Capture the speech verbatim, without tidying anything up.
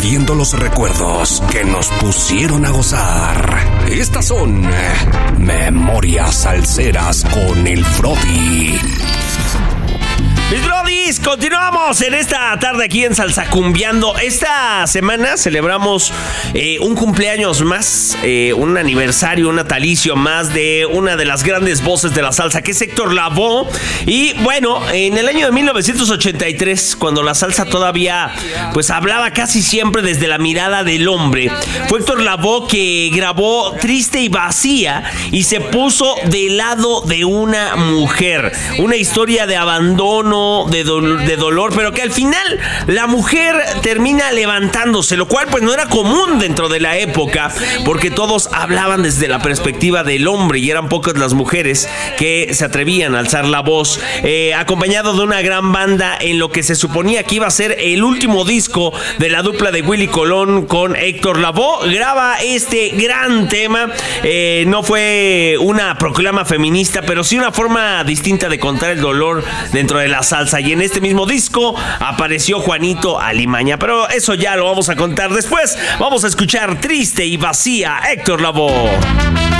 reviviendo los recuerdos que nos pusieron a gozar. Estas son Memorias Salseras con el Frodi. Mis brodis, continuamos en esta tarde aquí en Salsacumbiando. Esta semana celebramos eh, un cumpleaños más, eh, un aniversario, un natalicio más de una de las grandes voces de la salsa, que es Héctor Lavoe. Y bueno, en el año de mil novecientos ochenta y tres, cuando la salsa todavía pues hablaba casi siempre desde la mirada del hombre, fue Héctor Lavoe que grabó Triste y Vacía y se puso del lado de una mujer. Una historia de abandono, De, do- de dolor, pero que al final la mujer termina levantándose, lo cual pues no era común dentro de la época, porque todos hablaban desde la perspectiva del hombre y eran pocas las mujeres que se atrevían a alzar la voz, eh, acompañado de una gran banda en lo que se suponía que iba a ser el último disco de la dupla de Willy Colón con Héctor Lavoe. Graba este gran tema, eh, no fue una proclama feminista, pero sí una forma distinta de contar el dolor dentro de la salsa, y en este mismo disco apareció Juanito Alimaña, pero eso ya lo vamos a contar después. Vamos a escuchar Triste y Vacía, Héctor Lavoe.